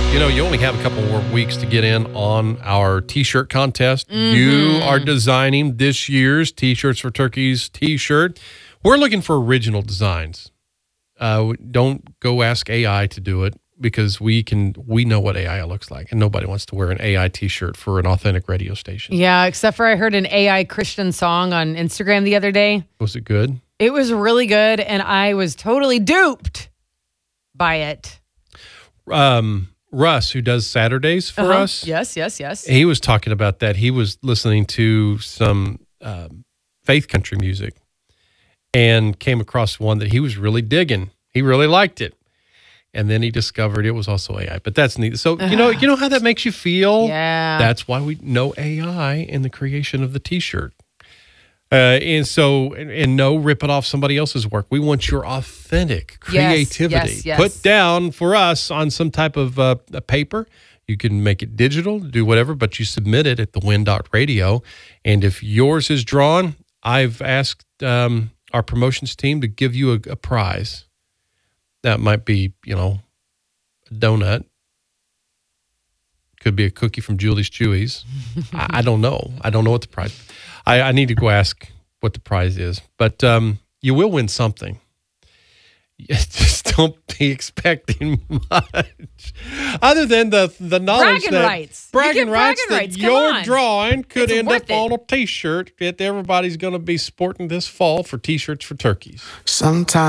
You only have a couple more weeks to get in on our T-shirt contest. You are designing this year's T-Shirts for Turkeys T-shirt. We're looking for original designs. Don't go ask AI to do it because we know what AI looks like, and nobody wants to wear an AI T-shirt for an authentic radio station. Yeah, except for I heard an AI Christian song on Instagram the other day. Was it good? It was really good, and I was totally duped by it. Russ, who does Saturdays for us. Yes. He was talking about that. He was listening to some faith country music and came across one that he was really digging. He really liked it. And then he discovered it was also AI. But that's neat. So, you know how that makes you feel? Yeah. That's why we know AI in the creation of the T-shirt. And no ripping off somebody else's work. We want your authentic creativity. Yes. Put down for us on some type of a paper. You can make it digital, do whatever, but you submit it at thewin.radio. And if yours is drawn, I've asked our promotions team to give you a prize. That might be, a donut. Could be a cookie from Julie's Chewies. I don't know. I don't know what the prize is. I need to go ask what the prize is. But you will win something. Just don't be expecting much. Other than the knowledge bragging rights that your drawing could end up on a T-shirt that everybody's going to be sporting this fall for T-shirts for turkeys. Sometimes